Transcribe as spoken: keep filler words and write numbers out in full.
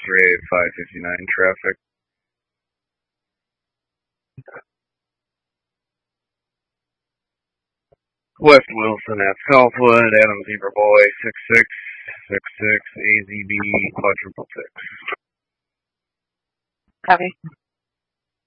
three eight five fifty-nine traffic. West Wilson at Southwood, Adam Zebra Boy, six six six six, A Z B, quadruple six. Copy.